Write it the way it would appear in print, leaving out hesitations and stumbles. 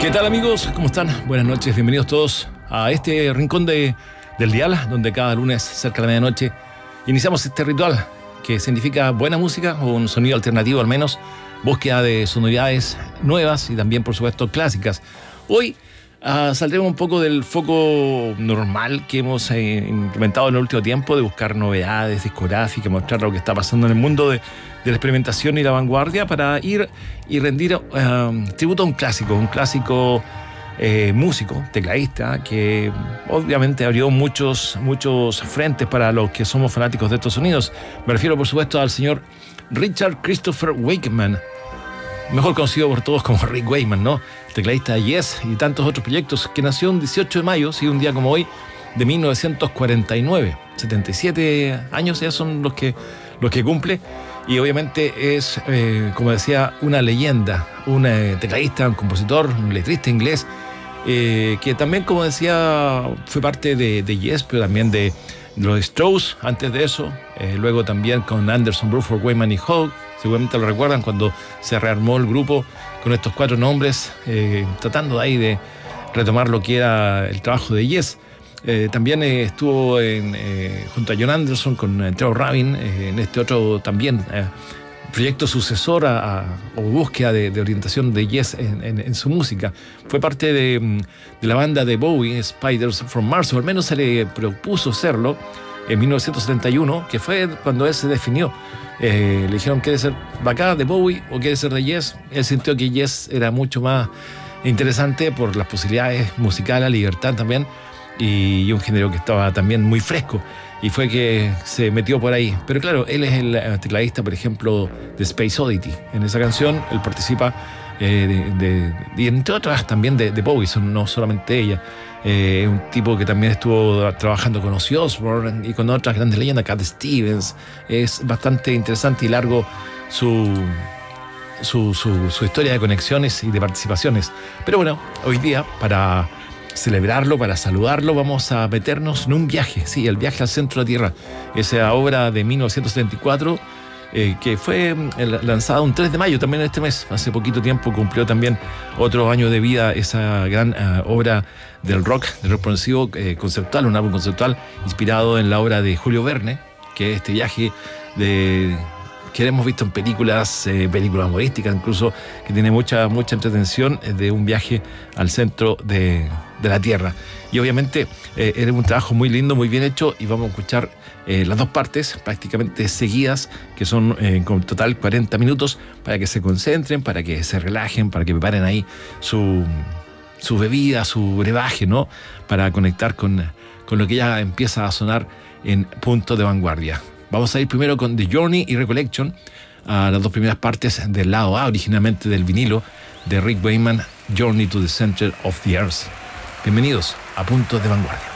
¿Qué tal, amigos? ¿Cómo están? Buenas noches, bienvenidos todos a este rincón del dial, donde cada lunes cerca de la medianoche iniciamos este ritual que significa buena música o un sonido alternativo al menos, búsqueda de sonoridades nuevas y también, por supuesto, clásicas. Hoy saldremos un poco del foco normal que hemos implementado en el último tiempo de buscar novedades discográficas, mostrar lo que está pasando en el mundo de la experimentación y la vanguardia para ir y rendir tributo a un clásico músico, tecladista, que obviamente abrió muchos frentes para los que somos fanáticos de estos sonidos. Me refiero, por supuesto, al señor Richard Christopher Wakeman, mejor conocido por todos como Rick Wakeman, ¿no? Tecladista de Yes y tantos otros proyectos, que nació un 18 de mayo, sí, un día como hoy, de 1949. 77 años ya son los que cumple, y obviamente es, como decía, una leyenda, un tecladista, un compositor, un letrista inglés, que también, como decía, fue parte de Yes, pero también de los Strokes antes de eso, luego también con Anderson, Bruford, Wakeman y Hogg. Seguramente lo recuerdan cuando se rearmó el grupo con estos 4 nombres, tratando de ahí de retomar lo que era el trabajo de Yes. También estuvo junto a John Anderson con Trevor Rabin en este otro también proyecto sucesor o búsqueda de orientación de Yes en su música. Fue parte de la banda de Bowie, Spiders from Mars, o al menos se le propuso serlo en 1971, que fue cuando él se definió. Le dijeron, ¿quiere ser bacá de Bowie o quiere ser de Yes? Él sintió que Yes era mucho más interesante por las posibilidades musicales, la libertad también, y un género que estaba también muy fresco, y fue que se metió por ahí. Pero claro, él es el tecladista, por ejemplo, de Space Oddity. En esa canción él participa y entre otras también de Bowie, no solamente ella. Es un tipo que también estuvo trabajando con Ozzy Osbourne y con otras grandes leyendas, Cat Stevens. Es bastante interesante y largo su historia de conexiones y de participaciones. Pero bueno, hoy día, para celebrarlo, para saludarlo, vamos a meternos en un viaje, sí, el viaje al centro de la Tierra, esa obra de 1974, que fue lanzada un 3 de mayo también este mes. Hace poquito tiempo cumplió también otro año de vida esa gran obra del rock progresivo, conceptual, un álbum conceptual inspirado en la obra de Julio Verne, que es este viaje que hemos visto en películas humorísticas incluso, que tiene mucha entretención, de un viaje al centro de la Tierra. Y obviamente era un trabajo muy lindo, muy bien hecho, y vamos a escuchar las 2 partes prácticamente seguidas, que son con total 40 minutos, para que se concentren, para que se relajen, para que preparen ahí su bebida, su brebaje, ¿no? Para conectar con lo que ya empieza a sonar en punto de vanguardia. Vamos a ir primero con The Journey y Recollection, a las 2 primeras partes del lado A, originalmente del vinilo, de Rick Wakeman, Journey to the Center of the Earth. Bienvenidos a Punto de Vanguardia.